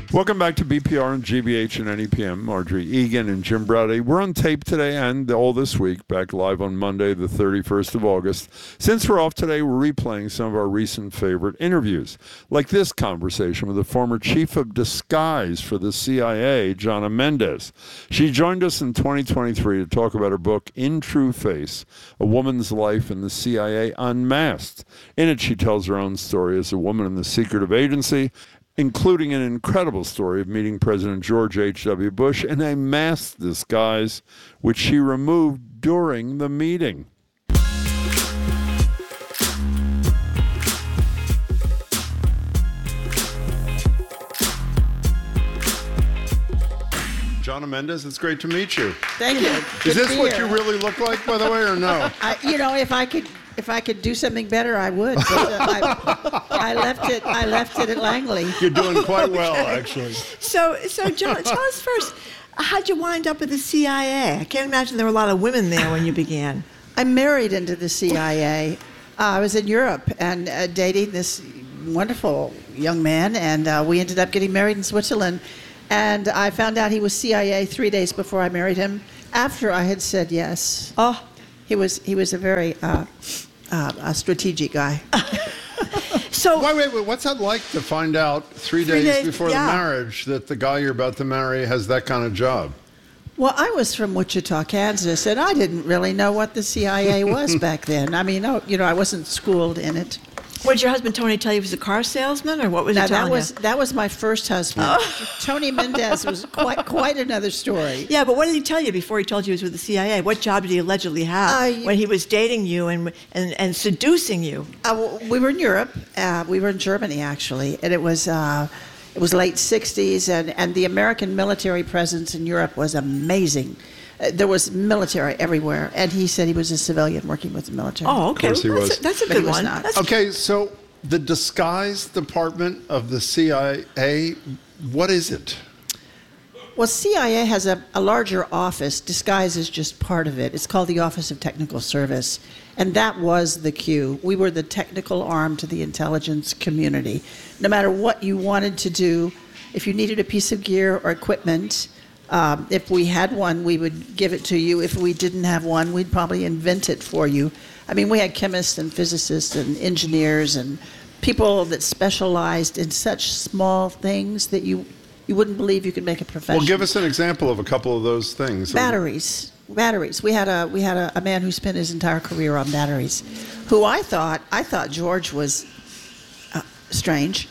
Welcome back to BPR and GBH and NEPM. Marjorie Egan and Jim Braude. We're on tape today and all this week, back live on Monday, the 31st of August. Since we're off today, we're replaying some of our recent favorite interviews, like this conversation with the former chief of disguise for the CIA, Jonna Mendez. She joined us in 2023 to talk about her book, In True Face, A Woman's Life in the CIA Unmasked. In it, she tells her own story as a woman in the secretive agency, including an incredible story of meeting President George H.W. Bush in a masked disguise, which she removed during the meeting. Jonna Mendez, it's great to meet you. Thank you. Is this what you really look like, by the way, or no? If I could do something better, I would. But I left it at Langley. You're doing quite well, actually. So John, tell us first, how'd you wind up at the CIA? I can't imagine there were a lot of women there when you began. I married into the CIA. I was in Europe and dating this wonderful young man, and we ended up getting married in Switzerland. And I found out he was CIA 3 days before I married him, after I had said yes. Oh, he was a very a strategic guy. So wait, what's that like to find out 3 days before the marriage that the guy you're about to marry has that kind of job? Well, I was from Wichita, Kansas, and I didn't really know what the CIA was back then. I mean, I wasn't schooled in it. What did your husband Tony tell you? He was a car salesman, or what was he telling you? That was my first husband. Oh. Tony Mendez was quite another story. Yeah, but what did he tell you before he told you he was with the CIA? What job did he allegedly have when he was dating you and seducing you? We were in Europe. We were in Germany, actually, and it was late 60s, and the American military presence in Europe was amazing. There was military everywhere, and he said he was a civilian working with the military. Oh, okay. Of course he was. That's a good one. Okay, so the disguise department of the CIA, what is it? Well, CIA has a larger office. Disguise is just part of it. It's called the Office of Technical Service, and that was the Q. We were the technical arm to the intelligence community. No matter what you wanted to do, if you needed a piece of gear or equipment, if we had one, we would give it to you. If we didn't have one, we'd probably invent it for you. I mean, we had chemists and physicists and engineers and people that specialized in such small things that you wouldn't believe you could make a profession. Well, give us an example of a couple of those things. Batteries. We had a man who spent his entire career on batteries, who I thought George was strange.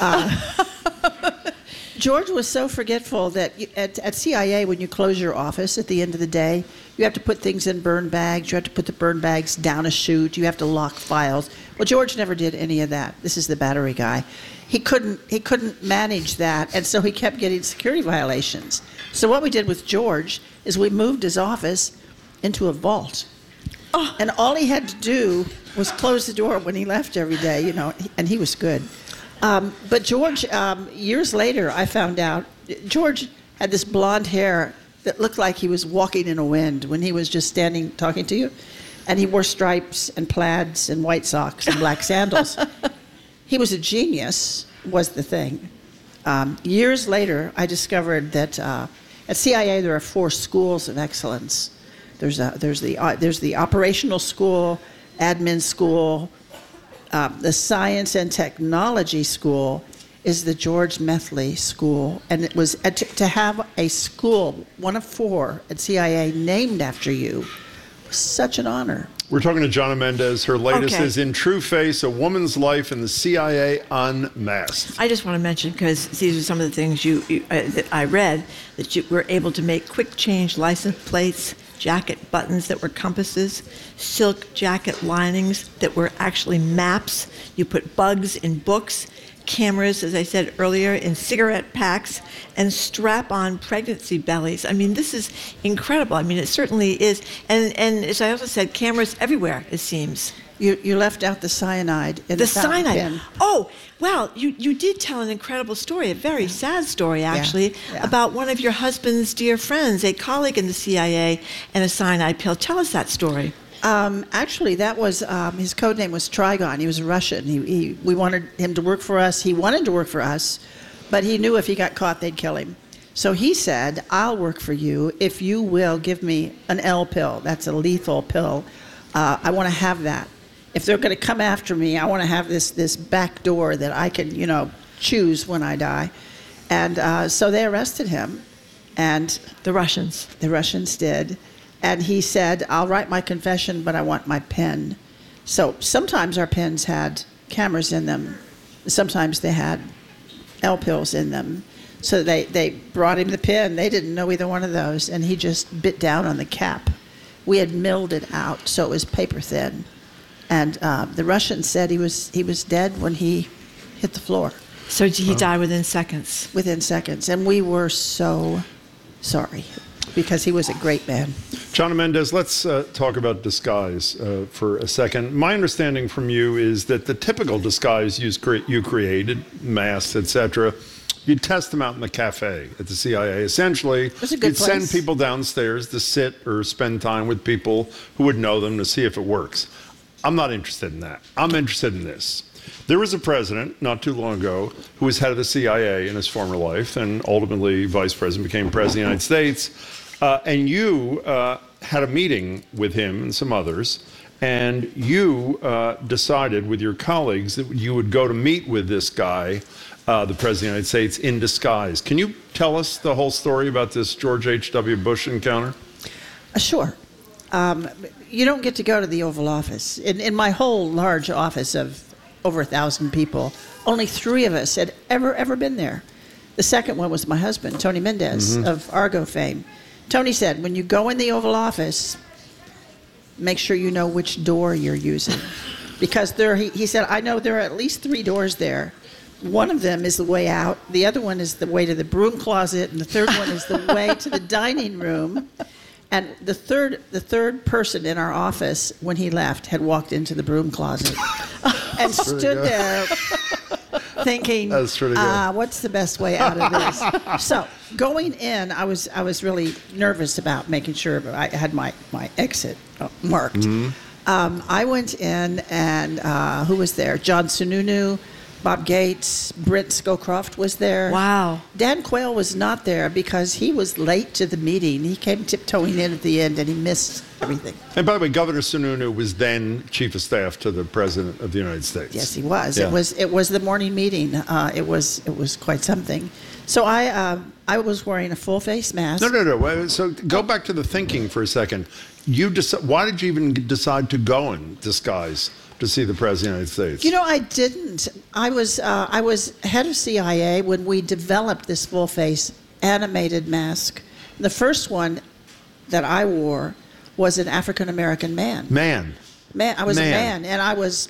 George was so forgetful that at CIA, when you close your office at the end of the day, you have to put things in burn bags. You have to put the burn bags down a chute. You have to lock files. Well, George never did any of that. This is the battery guy. He couldn't manage that, and so he kept getting security violations. So what we did with George is we moved his office into a vault. Oh. And all he had to do was close the door when he left every day, and he was good. But George, years later, I found out, George had this blonde hair that looked like he was walking in a wind when he was just standing talking to you. And he wore stripes and plaids and white socks and black sandals. He was a genius, was the thing. Years later, I discovered that at CIA there are 4 schools of excellence. There's the operational school, admin school. The Science and Technology School is the George Methley School, and it was to have a school, one of 4 at CIA, named after you, was such an honor. We're talking to Jonna Mendez. Her latest is In True Face, A Woman's Life in the CIA Unmasked. I just want to mention, because these are some of the things that I read, that you were able to make quick change license plates, jacket buttons that were compasses, silk jacket linings that were actually maps. You put bugs in books, cameras, as I said earlier, in cigarette packs, and strap-on pregnancy bellies. I mean, this is incredible. I mean, it certainly is. And as I also said, cameras everywhere, it seems. You left out the cyanide in the cyanide bin. Oh, well, you did tell an incredible story, a very sad story, actually, about one of your husband's dear friends, a colleague in the CIA, and a cyanide pill. Tell us that story. Actually, that was his code name was Trigon. He was a Russian. We wanted him to work for us. He wanted to work for us, but he knew if he got caught, they'd kill him. So he said, I'll work for you if you will give me an L pill. That's a lethal pill. I want to have that. If they're going to come after me, I want to have this back door that I can, choose when I die. And so they arrested him. And The Russians. the Russians did. And he said, I'll write my confession, but I want my pen. So sometimes our pens had cameras in them. Sometimes they had L pills in them. So they brought him the pen. They didn't know either one of those. And he just bit down on the cap. We had milled it out, so it was paper thin. And the Russians said he was dead when he hit the floor. So he died within seconds. Within seconds. And we were so sorry because he was a great man. Chana Mendes, let's talk about disguise for a second. My understanding from you is that the typical disguise you created, masks, etc., you'd test them out in the cafe at the CIA. Essentially, It's a good you'd send place. people downstairs to sit or spend time with people who would know them to see if it works. I'm not interested in that. I'm interested in this. There was a president not too long ago who was head of the CIA in his former life and ultimately vice president, became president of the United States. And you had a meeting with him and some others, and you decided with your colleagues that you would go to meet with this guy, the President of the United States, in disguise. Can you tell us the whole story about this George H.W. Bush encounter? Sure. You don't get to go to the Oval Office. In my whole large office of over 1,000 people, only 3 of us had ever been there. The second one was my husband, Tony Mendez, of Argo fame. Tony said, when you go in the Oval Office, make sure you know which door you're using. Because he said, I know there are at least 3 doors there. One of them is the way out. The other one is the way to the broom closet. And the third one is the way to the dining room. And the third person in our office, when he left, had walked into the broom closet and stood there thinking, That's pretty good. what's the best way out of this? So going in, I was really nervous about making sure I had my exit marked. I went in, and who was there? John Sununu, Bob Gates, Brent Scowcroft was there. Wow. Dan Quayle was not there because he was late to the meeting. He came tiptoeing in at the end, and he missed everything. And by the way, Governor Sununu was then chief of staff to the President of the United States. Yes, he was. Yeah. It was the morning meeting. It was quite something. So I was wearing a full face mask. No. So go back to the thinking for a second. Why did you even decide to go in disguise to see the President of the United States? I didn't. I was head of CIA when we developed this full face animated mask. The first one that I wore was an African American man. Man. I was a man, and I was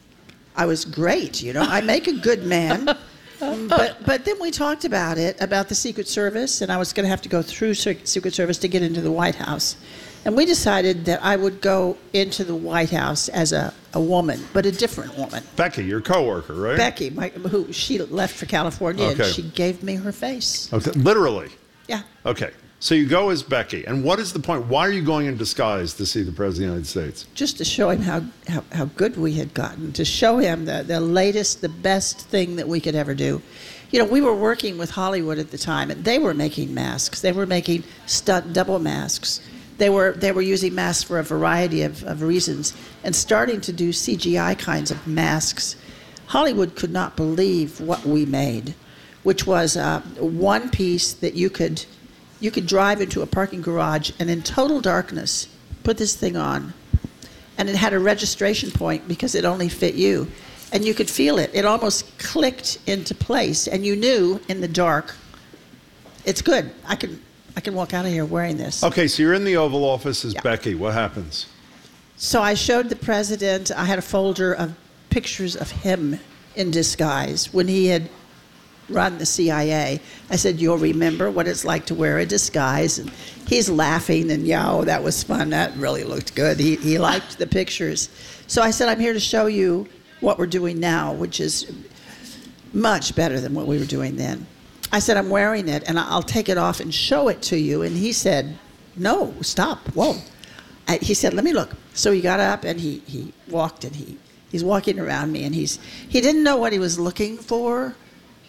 great. I make a good man. But then we talked about the Secret Service, and I was going to have to go through Secret Service to get into the White House. And we decided that I would go into the White House as a woman, but a different woman. Becky, your coworker, right? Becky, who she left for California, Okay. and she gave me her face. Okay. Literally. Yeah. Okay. So you go as Becky. And what is the point? Why are you going in disguise to see the President of the United States? Just to show him how good we had gotten, to show him the latest, the best thing that we could ever do. We were working with Hollywood at the time, and they were making masks. They were making stunt double masks. They were using masks for a variety of reasons and starting to do CGI kinds of masks. Hollywood could not believe what we made, which was one piece that you could drive into a parking garage and in total darkness put this thing on. And it had a registration point because it only fit you. And you could feel it. It almost clicked into place. And you knew in the dark, it's good. I can walk out of here wearing this. Okay, so you're in the Oval Office as Yeah. Becky. What happens? So I showed the president, I had a folder of pictures of him in disguise when he had run the CIA. I said, you'll remember what it's like to wear a disguise. And he's laughing, and that was fun. That really looked good. He liked the pictures. So I said, I'm here to show you what we're doing now, which is much better than what we were doing then. I said, I'm wearing it, and I'll take it off and show it to you. And he said, no, stop, whoa. He said, let me look. So he got up, and he walked, and he's walking around me, and he didn't know what he was looking for.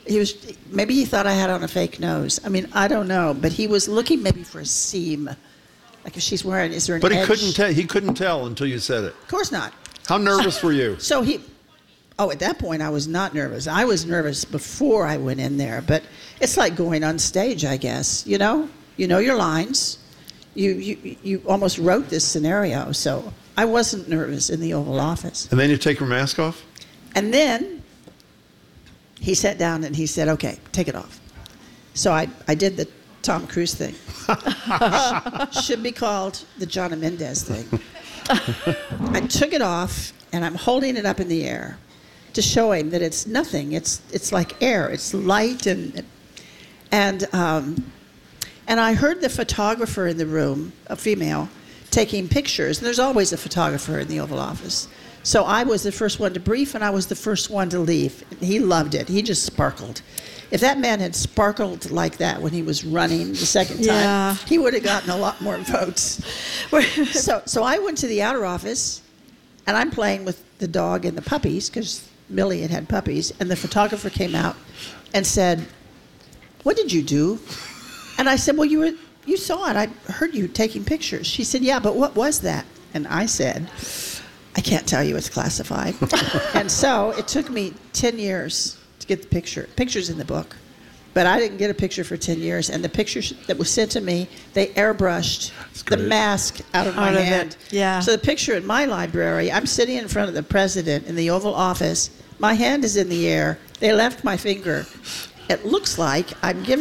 maybe he thought I had on a fake nose. I mean, I don't know, but he was looking maybe for a seam, like if she's wearing. Is there an But he edge? couldn't tell. He couldn't tell until you said it. Of course not. How nervous were you? So at that point, I was not nervous. I was nervous before I went in there, but it's like going on stage, I guess. You know your lines. You almost wrote this scenario, so I wasn't nervous in the Oval Office. And then you take your mask off? And then he sat down and he said, "Okay, take it off." So I did the Tom Cruise thing. Should be called the John Mendez thing. I took it off and I'm holding it up in the air to show him that it's nothing. It's like air. It's light and I heard the photographer in the room, a female, taking pictures. And there's always a photographer in the Oval Office. So I was the first one to brief, and I was the first one to leave. He loved it. He just sparkled. If that man had sparkled like that when he was running the second time, he would have gotten a lot more votes. So I went to the outer office, and I'm playing with the dog and the puppies, because Millie had puppies, and the photographer came out and said, "What did you do?" And I said, "Well, you saw it. I heard you taking pictures." She said, "Yeah, but what was that?" And I said, "I can't tell you. It's classified." And so it took me 10 years to get the picture. Picture's in the book. But I didn't get a picture for 10 years. And the picture that was sent to me, they airbrushed the mask out of my hand. Yeah. So the picture in my library, I'm sitting in front of the president in the Oval Office. My hand is in the air. They left my finger. It looks like I'm giving